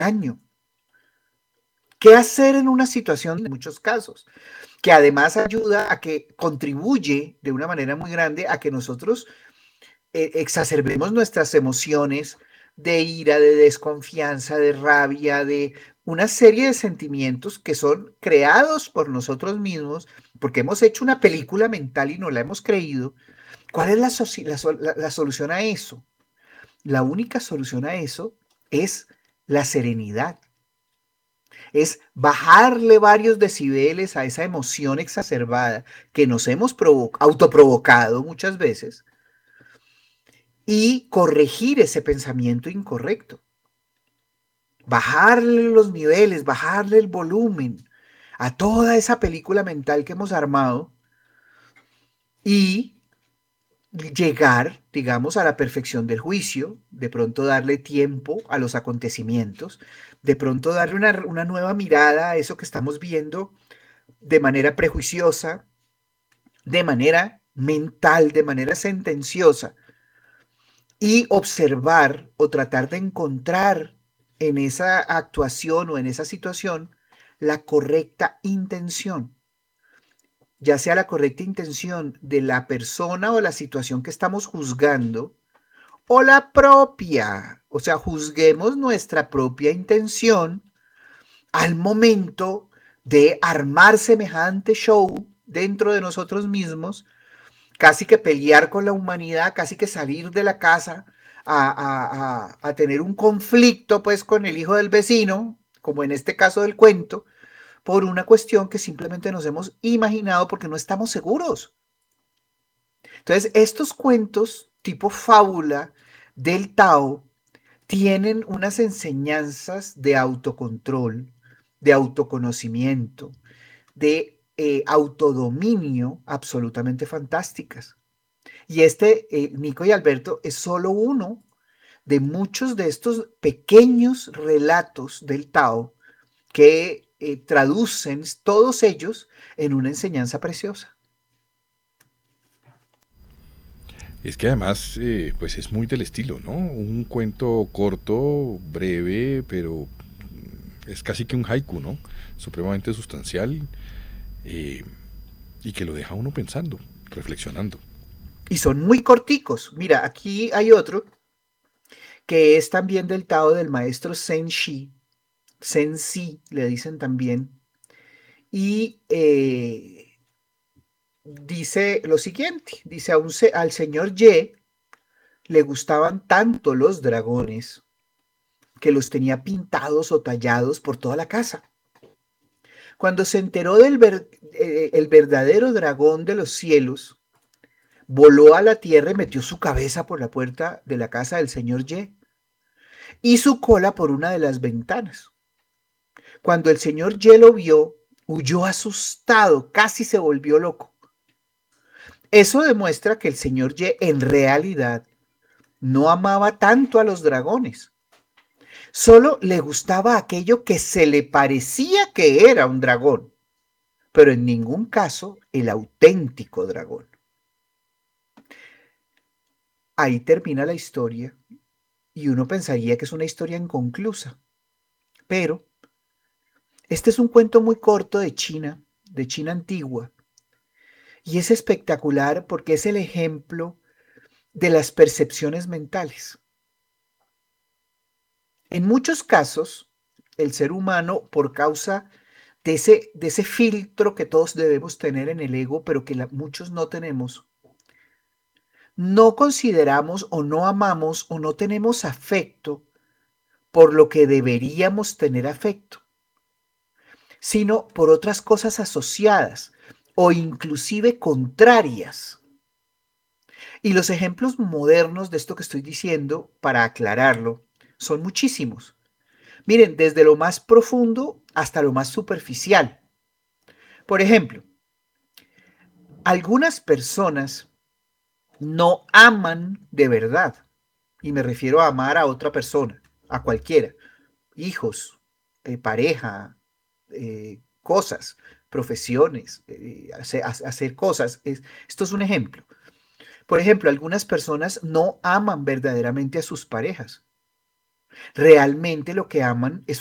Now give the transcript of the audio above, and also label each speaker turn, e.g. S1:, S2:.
S1: daño. ¿Qué hacer en una situación en muchos casos? Que además ayuda a que contribuye de una manera muy grande a que nosotros exacerbemos nuestras emociones de ira, de desconfianza, de rabia, de una serie de sentimientos que son creados por nosotros mismos, porque hemos hecho una película mental y no la hemos creído. ¿Cuál es la solución a eso? La única solución a eso es la serenidad, es bajarle varios decibeles a esa emoción exacerbada que nos hemos autoprovocado muchas veces y corregir ese pensamiento incorrecto. Bajarle los niveles, bajarle el volumen a toda esa película mental que hemos armado y llegar, digamos, a la perfección del juicio, de pronto darle tiempo a los acontecimientos, de pronto darle una nueva mirada a eso que estamos viendo de manera prejuiciosa, de manera mental, de manera sentenciosa, y observar o tratar de encontrar en esa actuación o en esa situación la correcta intención, ya sea la correcta intención de la persona o la situación que estamos juzgando o la propia, o sea, juzguemos nuestra propia intención al momento de armar semejante show dentro de nosotros mismos, casi que pelear con la humanidad, casi que salir de la casa a tener un conflicto pues con el hijo del vecino, como en este caso del cuento, por una cuestión que simplemente nos hemos imaginado porque no estamos seguros. Entonces, estos cuentos tipo fábula del Tao tienen unas enseñanzas de autocontrol, de autoconocimiento, de autodominio absolutamente fantásticas. Y Nico y Alberto, es solo uno de muchos de estos pequeños relatos del Tao que traducen todos ellos en una enseñanza preciosa.
S2: Es que además, pues es muy del estilo, ¿no? Un cuento corto, breve, pero es casi que un haiku, ¿no? Supremamente sustancial, eh, y que lo deja uno pensando, reflexionando.
S1: Y son muy corticos. Mira, aquí hay otro que es también del Tao del maestro Senshi, le dicen también, y dice lo siguiente, dice al señor Ye le gustaban tanto los dragones que los tenía pintados o tallados por toda la casa. Cuando se enteró el verdadero dragón de los cielos, voló a la tierra y metió su cabeza por la puerta de la casa del señor Ye y su cola por una de las ventanas. Cuando el señor Ye lo vio, huyó asustado, casi se volvió loco. Eso demuestra que el señor Ye en realidad no amaba tanto a los dragones. Solo le gustaba aquello que se le parecía que era un dragón, pero en ningún caso el auténtico dragón. Ahí termina la historia y uno pensaría que es una historia inconclusa, pero este es un cuento muy corto de China antigua, y es espectacular porque es el ejemplo de las percepciones mentales. En muchos casos, el ser humano, por causa de ese filtro que todos debemos tener en el ego, pero que muchos no tenemos, no consideramos o no amamos o no tenemos afecto por lo que deberíamos tener afecto, sino por otras cosas asociadas o inclusive contrarias. Y los ejemplos modernos de esto que estoy diciendo, para aclararlo, son muchísimos. Miren, desde lo más profundo hasta lo más superficial. Por ejemplo, algunas personas no aman de verdad, y me refiero a amar a otra persona, a cualquiera, hijos, pareja, cosas, profesiones, hacer cosas. Esto es un ejemplo. Por ejemplo, algunas personas no aman verdaderamente a sus parejas. Realmente lo que aman es